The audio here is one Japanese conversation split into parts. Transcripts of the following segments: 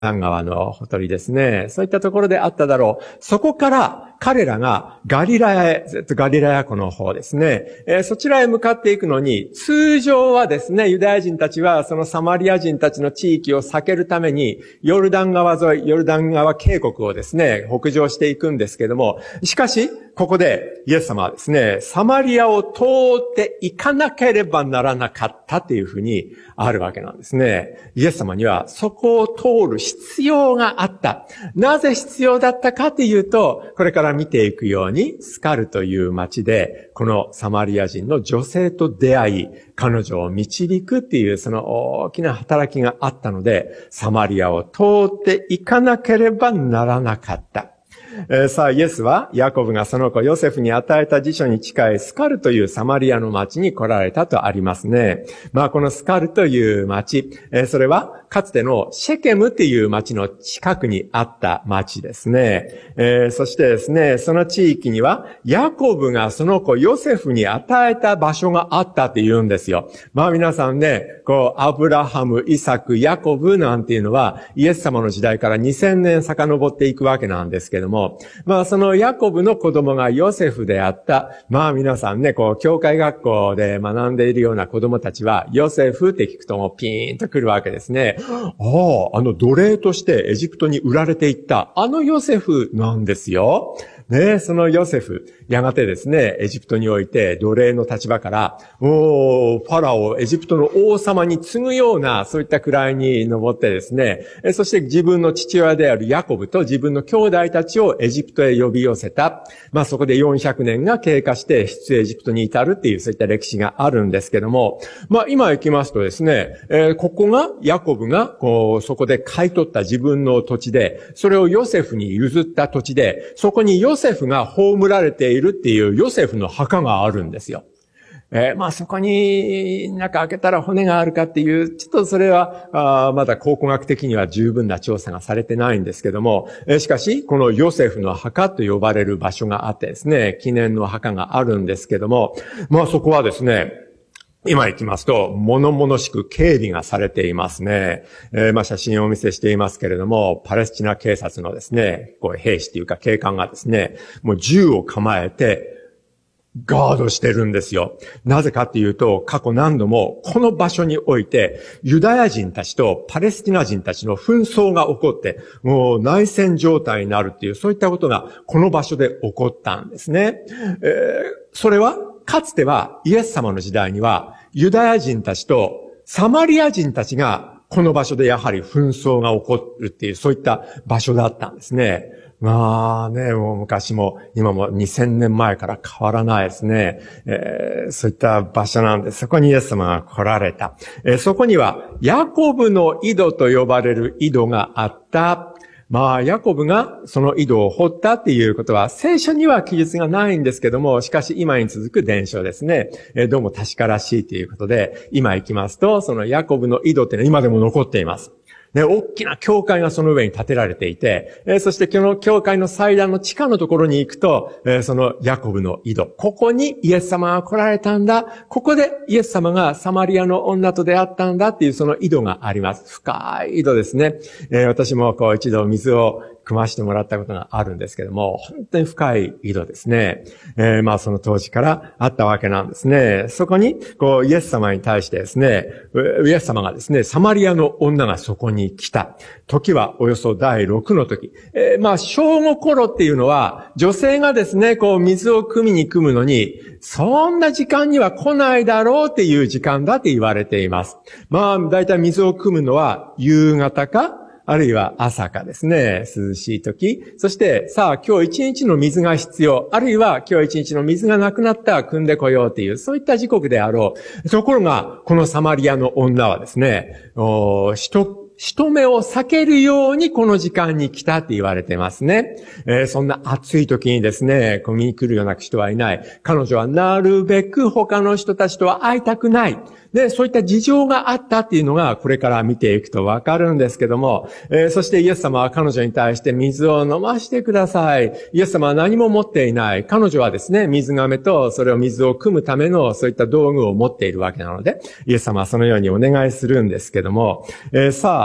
ダン川のほとりですね。そういったところであっただろう。そこから彼らがガリラヤ湖の方ですね。そちらへ向かっていくのに、通常はですね、ユダヤ人たちはそのサマリア人たちの地域を避けるために、ヨルダン川沿い、ヨルダン川渓谷をですね、北上していくんですけども、しかし、ここでイエス様はですね、サマリアを通っていかなければならなかったというふうにあるわけなんですね。イエス様にはそこを通る必要があった。なぜ必要だったかというと、これから見ていくように、スカルという町で、このサマリア人の女性と出会い、彼女を導くっていうその大きな働きがあったので、サマリアを通っていかなければならなかった。さあ、イエスは、ヤコブがその子ヨセフに与えた辞書に近いスカルというサマリアの町に来られたとありますね。このスカルという町、それは、かつてのシェケムっていう町の近くにあった町ですね。そしてですね、その地域には、ヤコブがその子ヨセフに与えた場所があったって言うんですよ。皆さんね、アブラハム、イサク、ヤコブなんていうのは、イエス様の時代から2000年遡っていくわけなんですけども、そのヤコブの子供がヨセフであった、皆さんね、教会学校で学んでいるような子供たちは、ヨセフって聞くともうピーンと来るわけですね。奴隷としてエジプトに売られていった、ヨセフなんですよ。ね、そのヨセフ、やがてですね、エジプトにおいて奴隷の立場から、ファラオ、エジプトの王様に次ぐような、そういった位に上ってですね、そして自分の父親であるヤコブと自分の兄弟たちをエジプトへ呼び寄せた。そこで400年が経過して出エジプトに至るっていう、そういった歴史があるんですけども、今行きますとですね、ここが、ヤコブが、そこで買い取った自分の土地で、それをヨセフに譲った土地で、そこにヨセフが葬られているっていうヨセフの墓があるんですよ。そこに中開けたら骨があるかっていう、ちょっとそれは、まだ考古学的には十分な調査がされてないんですけども、しかし、このヨセフの墓と呼ばれる場所があってですね、記念の墓があるんですけども、そこはですね、今行きますと、物々しく警備がされていますね。写真をお見せしていますけれども、パレスチナ警察のですね、兵士というか警官がですね、もう銃を構えて、ガードしてるんですよ。なぜかっていうと、過去何度もこの場所において、ユダヤ人たちとパレスチナ人たちの紛争が起こって、もう内戦状態になるっていう、そういったことがこの場所で起こったんですね。それは、かつてはイエス様の時代には、ユダヤ人たちとサマリア人たちがこの場所でやはり紛争が起こるっていう、そういった場所だったんですね。もう昔も今も2000年前から変わらないですね。そういった場所なんで、そこにイエス様が来られた。そこには、ヤコブの井戸と呼ばれる井戸があった。ヤコブがその井戸を掘ったっていうことは、聖書には記述がないんですけども、しかし今に続く伝承ですね。どうも確からしいということで、今行きますと、そのヤコブの井戸っていうのは今でも残っています。大きな教会がその上に建てられていて、そしてこの教会の祭壇の地下のところに行くと、そのヤコブの井戸、ここにイエス様が来られたんだ。ここでイエス様がサマリアの女と出会ったんだっていうその井戸があります。深い井戸ですね。私も一度水を汲ましてもらったことがあるんですけども、本当に深い井戸ですね。その当時からあったわけなんですね。そこに、イエス様に対してですね、イエス様がですね、サマリアの女がそこに来た。時はおよそ第6の時。正午頃っていうのは、女性がですね、水を汲みに汲むのに、そんな時間には来ないだろうっていう時間だって言われています。だいたい水を汲むのは夕方か、あるいは朝かですね、涼しい時。そして、今日一日の水が必要。あるいは今日一日の水がなくなったら汲んでこようっていう、そういった時刻であろう。ところが、このサマリアの女はですね、人目を避けるようにこの時間に来たって言われてますね。そんな暑い時にですね、見に来るような人はいない。彼女はなるべく他の人たちとは会いたくない。で、そういった事情があったっていうのがこれから見ていくとわかるんですけども、そしてイエス様は彼女に対して水を飲ましてください。イエス様は何も持っていない。彼女はですね、水亀とそれを水を汲むためのそういった道具を持っているわけなので、イエス様はそのようにお願いするんですけども、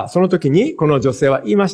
その時にこの女性は言いました。